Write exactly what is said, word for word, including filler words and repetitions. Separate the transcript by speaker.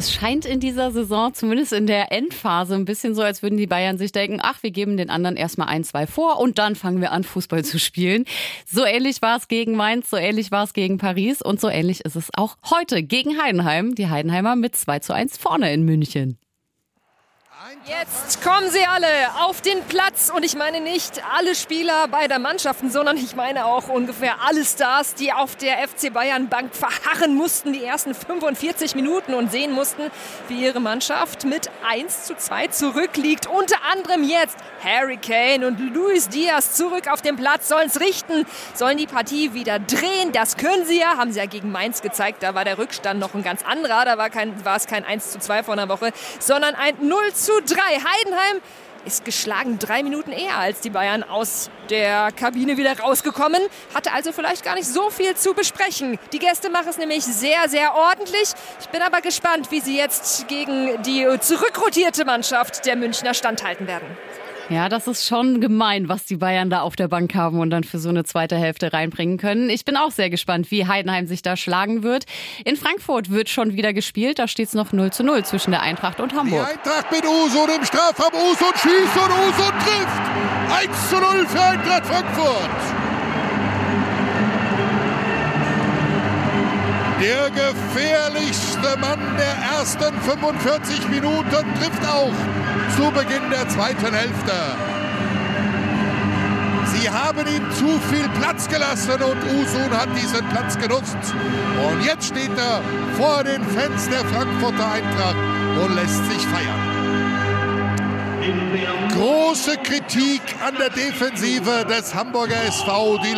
Speaker 1: Es scheint in dieser Saison, zumindest in der Endphase, ein bisschen so, als würden die Bayern sich denken, ach, wir geben den anderen erstmal ein, zwei vor und dann fangen wir an, Fußball zu spielen. So ähnlich war es gegen Mainz, so ähnlich war es gegen Paris und so ähnlich ist es auch heute gegen Heidenheim. Die Heidenheimer mit zwei zu eins vorne in München.
Speaker 2: Jetzt kommen sie alle auf den Platz und ich meine nicht alle Spieler beider Mannschaften, sondern ich meine auch ungefähr alle Stars, die auf der F C Bayern Bank verharren mussten die ersten fünfundvierzig Minuten und sehen mussten, wie ihre Mannschaft mit eins zu zwei zurückliegt. Unter anderem jetzt Harry Kane und Luis Diaz zurück auf dem Platz, sollen es richten, sollen die Partie wieder drehen. Das können sie ja, haben sie ja gegen Mainz gezeigt, da war der Rückstand noch ein ganz anderer, da war, kein, war es kein eins zu zwei vor einer Woche, sondern ein null zu drei. Heidenheim ist geschlagen drei Minuten eher als die Bayern aus der Kabine wieder rausgekommen. Hatte also vielleicht gar nicht so viel zu besprechen. Die Gäste machen es nämlich sehr, sehr ordentlich. Ich bin aber gespannt, wie sie jetzt gegen die zurückrotierte Mannschaft der Münchner standhalten werden.
Speaker 1: Ja, das ist schon gemein, was die Bayern da auf der Bank haben und dann für so eine zweite Hälfte reinbringen können. Ich bin auch sehr gespannt, wie Heidenheim sich da schlagen wird. In Frankfurt wird schon wieder gespielt. Da steht es noch null zu null zwischen der Eintracht und Hamburg.
Speaker 3: Die Eintracht mit Usun im Strafraum. Usun schießt und Usun trifft. eins zu null für Eintracht Frankfurt. Der gefährlichste Mann der ersten fünfundvierzig Minuten trifft auch zu Beginn der zweiten Hälfte. Sie haben ihm zu viel Platz gelassen und Usun hat diesen Platz genutzt. Und jetzt steht er vor den Fans der Frankfurter Eintracht und lässt sich feiern. Große Kritik an der Defensive des Hamburger S V. Die